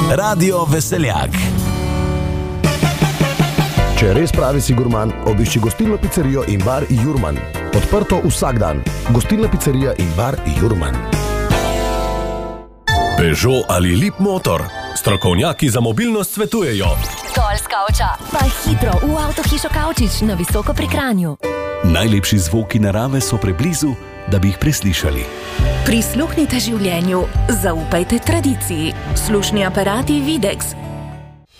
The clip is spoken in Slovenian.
Radio Veseljak. Če res pravi si gurman, obišči gostilno pizzerijo in bar Jurman. Odprto vsak dan. Gostilna pizzerija in bar Jurman. Peugeot ali Lip Motor. Strokovnjaki za mobilnost svetujejo. Dol s kavča, pa hitro v avtohišo Kavčič na Visoko pri Kranju. Najlepši zvoki narave so preblizu, da bi jih preslišali. Prisluhnite življenju, zaupajte tradiciji. Slušni aparati Videx.